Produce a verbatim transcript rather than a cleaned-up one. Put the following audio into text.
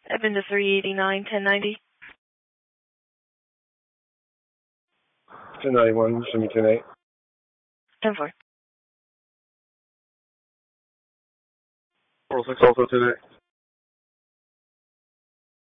Evan to three eighty-nine, ten ninety. ten ninety-one, send me ten eight. ten four. four oh six also ten eight.